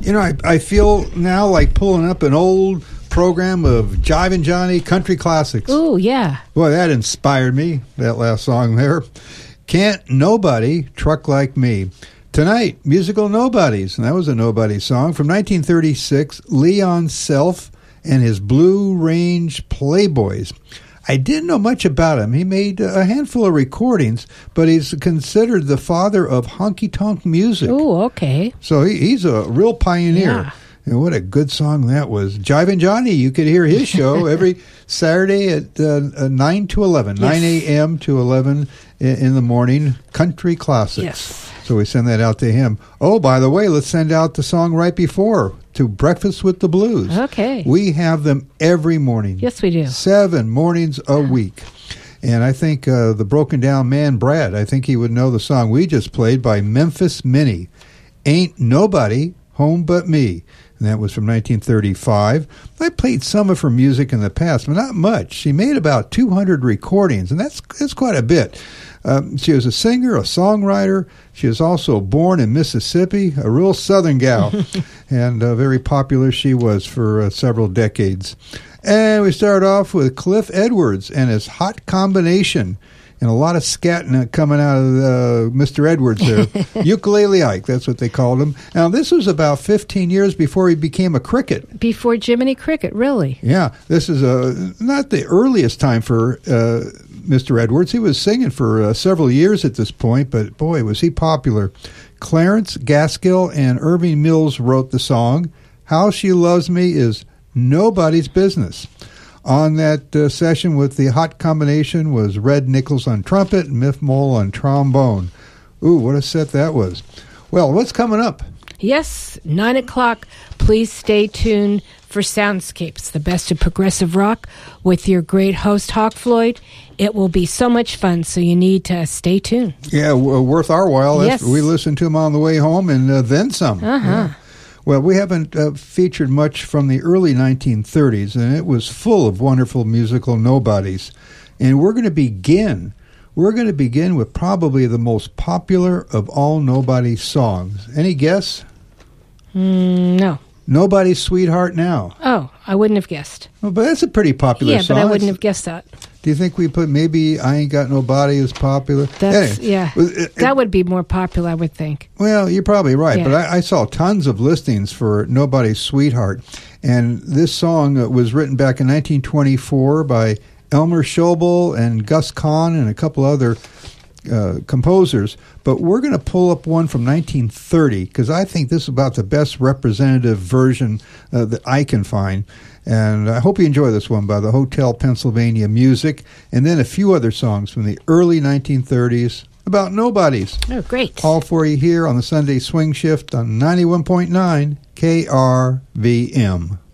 You know, I feel now like pulling up an old program of Jivin' Johnny Country Classics. Ooh, yeah. Boy, that inspired me, that last song there. Can't Nobody Truck Like Me. Tonight, musical Nobodies, and that was a Nobody song from 1936, Leon Self and his Blue Range Playboys. I didn't know much about him. He made a handful of recordings, but he's considered the father of honky-tonk music. Oh, okay. So he's a real pioneer. Yeah. And what a good song that was. Jivin' Johnny, you could hear his show every Saturday at 9 to 11, Yes. 9 a.m. to 11 in the morning, Country Classics. Yes. So we send that out to him. Oh, by the way, let's send out the song right before, to Breakfast with the Blues. Okay. We have them every morning. Yes, we do. 7 mornings a week. And I think the Broken Down Man, Brad, I think he would know the song we just played by Memphis Minnie, Ain't Nobody Home But Me. And that was from 1935. I played some of her music in the past, but not much. She made about 200 recordings, and that's quite a bit. She was a singer, a songwriter. She was also born in Mississippi, a real Southern gal, and very popular she was for several decades. And we start off with Cliff Edwards and his Hot Combination, and a lot of scatting coming out of Mr. Edwards there. Ukulele Ike, that's what they called him. Now, this was about 15 years before he became a cricket. Before Jiminy Cricket, really. Yeah, this is not the earliest time for Mr. Edwards. He was singing for several years at this point, but boy, was he popular. Clarence Gaskill and Irving Mills wrote the song. How She Loves Me is nobody's business. On that session with the Hot Combination was Red Nichols on trumpet and Miff Mole on trombone. Ooh, what a set that was. Well, what's coming up? Yes, 9 o'clock. Please stay tuned for Soundscapes, the best of progressive rock, with your great host, Hawk Floyd. It will be so much fun, so you need to stay tuned. Yeah, worth our while. Yes. We listened to him on the way home and then some. Uh-huh. Yeah. Well, we haven't featured much from the early 1930s, and it was full of wonderful musical nobodies. And we're going to begin with probably the most popular of all nobody songs. Any guess? No. Nobody's Sweetheart Now. Oh, I wouldn't have guessed. Well, but that's a pretty popular song. Yeah, but I wouldn't have guessed that. Do you think we put maybe I Ain't Got Nobody as popular? That's, Anyway, yeah. That would be more popular, I would think. Well, you're probably right, Yeah. but I saw tons of listings for Nobody's Sweetheart. And this song was written back in 1924 by Elmer Schobel and Gus Kahn and a couple other composers. But we're going to pull up one from 1930 because I think this is about the best representative version that I can find. And I hope you enjoy this one by the Hotel Pennsylvania Music, and then a few other songs from the early 1930s about nobodies. Oh, great. All for you here on the Sunday Swing Shift on 91.9 KRVM.